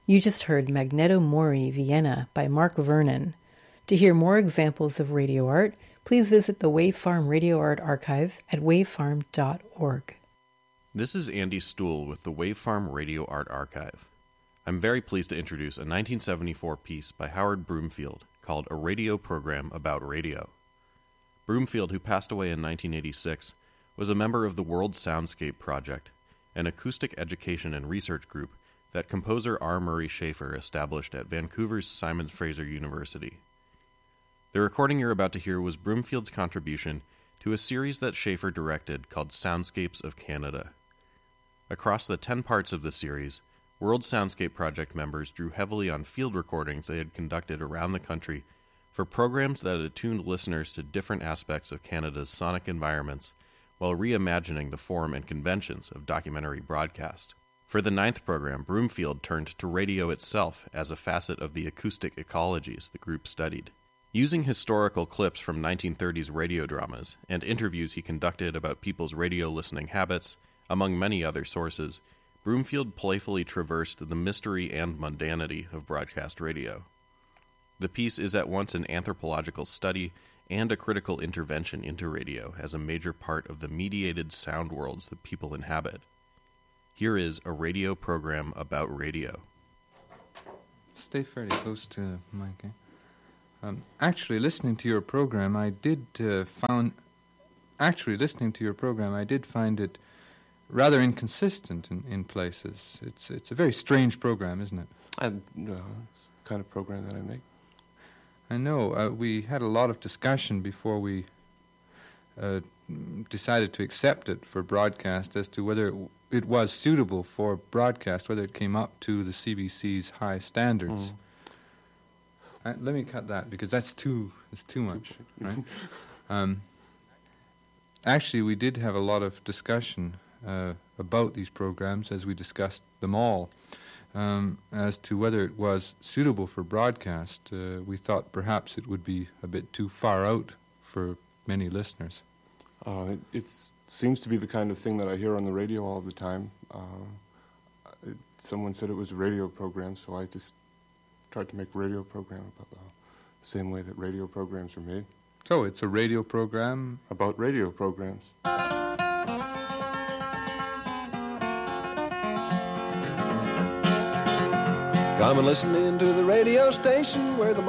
You just heard Magneto Mori, Vienna by Mark Vernon. To hear more examples of radio art, please visit the Wave Farm Radio Art Archive at wavefarm.org. This is Andy Stuhl with the Wave Farm Radio Art Archive. I'm very pleased to introduce a 1974 piece by Howard Broomfield called A Radio Program About Radio. Broomfield, who passed away in 1986, was a member of the World Soundscape Project, an acoustic education and research group that composer R. Murray Schafer established at Vancouver's Simon Fraser University. The recording you're about to hear was Broomfield's contribution to a series that Schafer directed called Soundscapes of Canada. Across the 10 parts of the series, World Soundscape Project members drew heavily on field recordings they had conducted around the country for programs that attuned listeners to different aspects of Canada's sonic environments while reimagining the form and conventions of documentary broadcast. For the 9th program, Broomfield turned to radio itself as a facet of the acoustic ecologies the group studied. Using historical clips from 1930s radio dramas and interviews he conducted about people's radio listening habits, among many other sources, Broomfield playfully traversed the mystery and mundanity of broadcast radio. The piece is at once an anthropological study and a critical intervention into radio as a major part of the mediated sound worlds that people inhabit. Here is a radio program about radio. Stay fairly close to the mic. Actually, listening to your program, I did find it rather inconsistent in places. It's a very strange program, isn't it? It's the kind of program that I make. I know. We had a lot of discussion before we decided to accept it for broadcast as to whether it was suitable for broadcast, whether it came up to the CBC's high standards. Let me cut that because it's too much, right? Actually, we did have a lot of discussion about these programs as we discussed them all. As to whether it was suitable for broadcast, we thought perhaps it would be a bit too far out for many listeners. It seems to be the kind of thing that I hear on the radio all the time. Someone said it was a radio program, so I just tried to make a radio program about the same way that radio programs are made. So it's a radio program? About radio programs. Come and listen in to the radio station where the